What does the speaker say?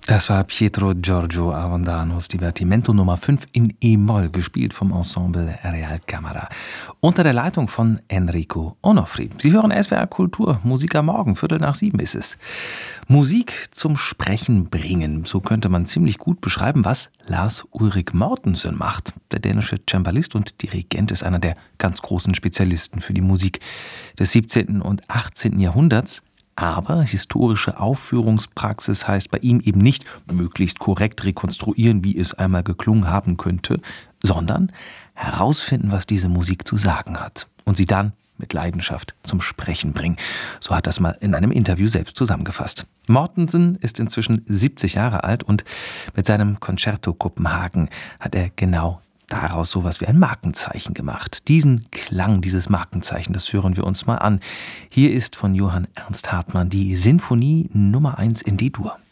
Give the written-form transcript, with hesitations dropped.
Das war Pietro Giorgio Avendanos Divertimento Nummer 5 in E-Moll, gespielt vom Ensemble Real Camera. Unter der Leitung von Enrico Onofri. Sie hören SWR Kultur, Musik am Morgen, 6:15 ist es. Musik zum Sprechen bringen, so könnte man ziemlich gut beschreiben, was Lars Ulrik Mortensen macht. Der dänische Cembalist und Dirigent ist einer der ganz großen Spezialisten für die Musik des 17. und 18. Jahrhunderts. Aber historische Aufführungspraxis heißt bei ihm eben nicht, möglichst korrekt rekonstruieren, wie es einmal geklungen haben könnte, sondern herausfinden, was diese Musik zu sagen hat. Und sie dann mit Leidenschaft zum Sprechen bringen. So hat das mal in einem Interview selbst zusammengefasst. Mortensen ist inzwischen 70 Jahre alt und mit seinem Concerto Kopenhagen hat er genau daraus sowas wie ein Markenzeichen gemacht. Diesen Klang, dieses Markenzeichen, das hören wir uns mal an. Hier ist von Johann Ernst Hartmann die Sinfonie Nummer 1 in D-Dur.